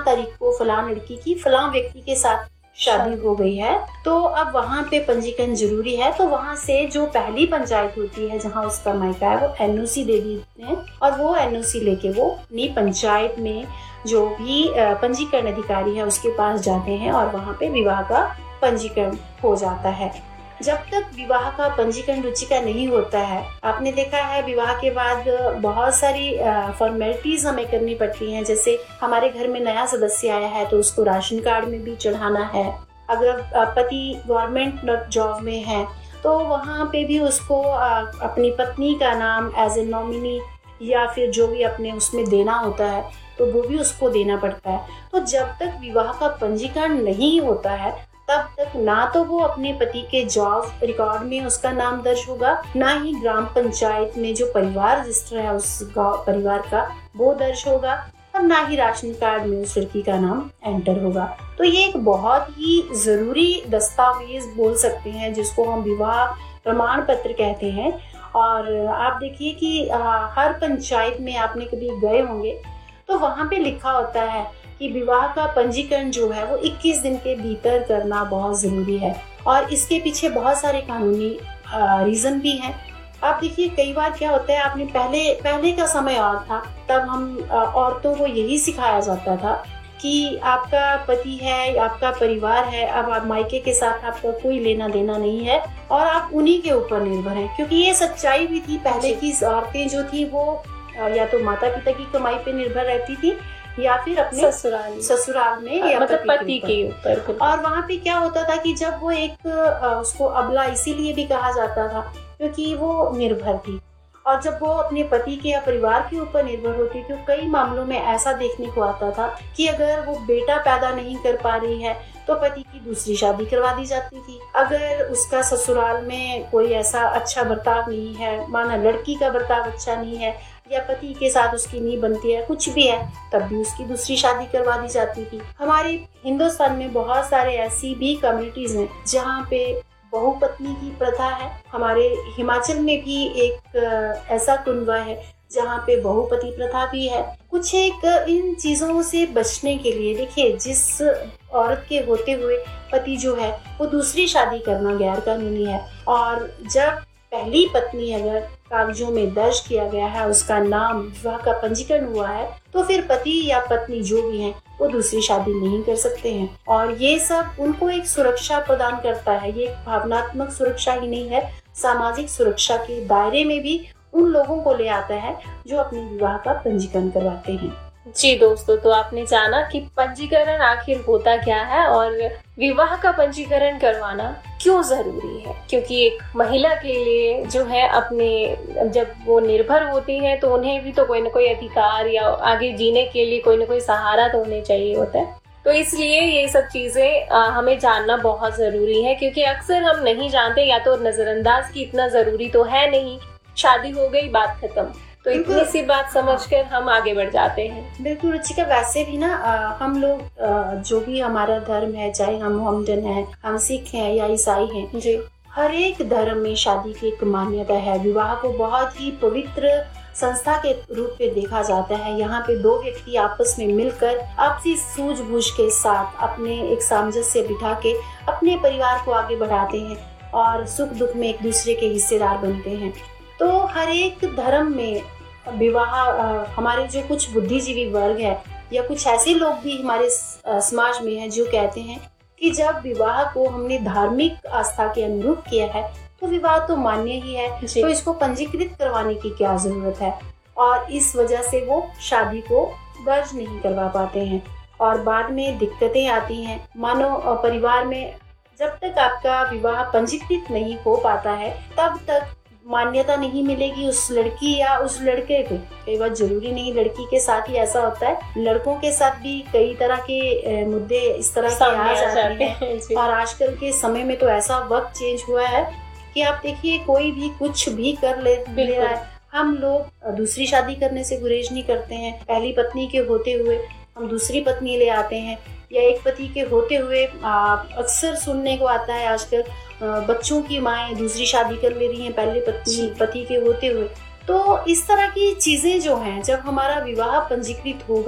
फलां तारीख को फलां लड़की की फलां व्यक्ति के साथ शादी हो गई है, तो अब वहाँ पे पंजीकरण जरूरी है। तो वहाँ से जो पहली पंचायत होती है जहाँ उसका मायका है, वो एनओसी दे देते हैं और वो एनओसी लेके वो अपनी पंचायत में जो भी पंजीकरण अधिकारी है उसके पास जाते हैं और वहाँ पे विवाह का पंजीकरण हो जाता है। जब तक विवाह का पंजीकरण रुचिका नहीं होता है, आपने देखा है विवाह के बाद बहुत सारी फॉर्मेलिटीज हमें करनी पड़ती हैं। जैसे हमारे घर में नया सदस्य आया है तो उसको राशन कार्ड में भी चढ़ाना है। अगर पति गवर्नमेंट जॉब में है तो वहाँ पे भी उसको अपनी पत्नी का नाम एज ए नॉमिनी या फिर जो भी अपने उसमें देना होता है तो वो भी उसको देना पड़ता है। तो जब तक विवाह का पंजीकरण नहीं होता है तब तक ना तो वो अपने पति के जॉब रिकॉर्ड में उसका नाम दर्ज होगा, ना ही ग्राम पंचायत में जो परिवार रजिस्टर है उस परिवार का वो दर्ज होगा, और ना ही राशन कार्ड में उस लड़की का नाम एंटर होगा। तो ये एक बहुत ही जरूरी दस्तावेज बोल सकते हैं जिसको हम विवाह प्रमाण पत्र कहते हैं। और आप देखिए कि हर पंचायत में आपने कभी गए होंगे तो वहाँ पे लिखा होता है कि विवाह का पंजीकरण जो है वो 21 दिन के भीतर करना बहुत जरूरी है, और इसके पीछे बहुत सारे कानूनी रीजन भी हैं। आप देखिए कई बार क्या होता है, आपने पहले का समय और था, तब हम औरतों को यही सिखाया जाता था कि आपका पति है, आपका परिवार है, अब आप मायके के साथ आपका कोई लेना देना नहीं है और आप उन्हीं के ऊपर निर्भर हैं। क्योंकि ये सच्चाई भी थी, पहले की औरतें जो थी वो या तो माता पिता की कमाई पे निर्भर रहती थी या फिर अपने ससुराल में या मतलब पति के ऊपर। और वहाँ पे क्या होता था कि जब वो एक उसको अबला इसीलिए भी कहा जाता था क्योंकि वो निर्भर थी, और जब वो अपने पति के या परिवार के ऊपर निर्भर होती तो कई मामलों में ऐसा देखने को आता था कि अगर वो बेटा पैदा नहीं कर पा रही है तो पति की दूसरी शादी करवा दी जाती थी। अगर उसका ससुराल में कोई ऐसा अच्छा बर्ताव नहीं है, माना लड़की का बर्ताव अच्छा नहीं है या पति के साथ उसकी नहीं बनती है, कुछ भी है, तब भी उसकी दूसरी शादी करवा दी जाती थी। हमारे हिंदुस्तान में बहुत सारे ऐसी भी कम्युनिटीज हैं जहाँ पे बहुपत्नी की प्रथा है। हमारे हिमाचल में भी एक ऐसा कुनबा है जहाँ पे बहुपति प्रथा भी है। कुछ एक इन चीजों से बचने के लिए देखिए, जिस औरत के होते हुए पति जो है वो दूसरी शादी करना गैर कानूनी है, और जब पहली पत्नी अगर कागजों में दर्ज किया गया है, उसका नाम विवाह का पंजीकरण हुआ है, तो फिर पति या पत्नी जो भी हैं वो दूसरी शादी नहीं कर सकते हैं। और ये सब उनको एक सुरक्षा प्रदान करता है। ये एक भावनात्मक सुरक्षा ही नहीं है, सामाजिक सुरक्षा के दायरे में भी उन लोगों को ले आता है जो अपने विवाह का पंजीकरण करवाते हैं। जी दोस्तों, तो आपने जाना कि पंजीकरण आखिर होता क्या है और विवाह का पंजीकरण करवाना क्यों जरूरी है। क्योंकि एक महिला के लिए जो है अपने जब वो निर्भर होती है तो उन्हें भी तो कोई ना कोई अधिकार या आगे जीने के लिए कोई ना कोई सहारा तो होने चाहिए होता है। तो इसलिए ये सब चीजें हमें जानना बहुत जरूरी है, क्योंकि अक्सर हम नहीं जानते, या तो नजरअंदाज की इतना जरूरी तो है नहीं, शादी हो गई बात खत्म, तो इतनी सी बात समझकर हम आगे बढ़ जाते हैं। बिल्कुल रुचिका, वैसे भी ना हम लोग जो भी हमारा धर्म है, चाहे हम मोहम्मदन है, हम सिख हैं या ईसाई हैं जी, हर एक धर्म में शादी की एक मान्यता है। विवाह को बहुत ही पवित्र संस्था के रूप में देखा जाता है। यहाँ पे दो व्यक्ति आपस में मिलकर आपसी सूझबूझ के साथ अपने एक सामंजस्य बिठा के अपने परिवार को आगे बढ़ाते हैं और सुख दुख में एक दूसरे के हिस्सेदार बनते हैं। तो हर एक धर्म में विवाह, हमारे जो कुछ बुद्धिजीवी वर्ग है या कुछ ऐसे लोग भी हमारे समाज में हैं जो कहते हैं कि जब विवाह को हमने धार्मिक आस्था के अनुरूप किया है तो विवाह तो मान्य ही है, तो इसको पंजीकृत करवाने की क्या जरूरत है, और इस वजह से वो शादी को दर्ज नहीं करवा पाते हैं और बाद में दिक्कतें आती हैं। मानो परिवार में जब तक आपका विवाह पंजीकृत नहीं हो पाता है तब तक मान्यता नहीं मिलेगी उस लड़की या उस लड़के को। कई बार जरूरी नहीं लड़की के साथ ही ऐसा होता है, लड़कों के साथ भी कई तरह के मुद्दे इस तरह के आ जाते हैं। और आजकल के समय में तो ऐसा वक्त चेंज हुआ है कि आप देखिए कोई भी कुछ भी कर ले रहा है। हम लोग दूसरी शादी करने से गुरेज नहीं करते हैं। पहली पत्नी के होते हुए हम दूसरी पत्नी ले आते हैं, या एक पति के होते हुए अक्सर सुनने को आता है आजकल बच्चों की माएँ दूसरी शादी कर ले रही हैं पहले पति के होते हुए। तो इस तरह की चीजें जो हैं, जब हमारा विवाह पंजीकृत होगा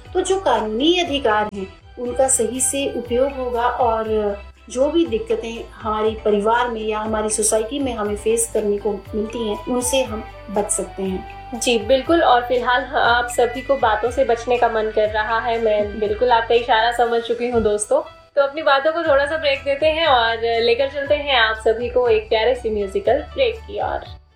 तो जो कानूनी अधिकार हैं उनका सही से उपयोग होगा और जो भी दिक्कतें हमारे परिवार में या हमारी सोसाइटी में हमें फेस करने को मिलती हैं उनसे हम बच सकते हैं। जी बिल्कुल। और फिलहाल आप सभी को बातों से बचने का मन कर रहा है, मैं बिल्कुल आपका इशारा समझ चुकी हूँ दोस्तों। तो अपनी बातों को थोड़ा सा ब्रेक देते हैं और लेकर चलते हैं आप सभी को एक प्यारे सी म्यूजिकल ब्रेक की ओर।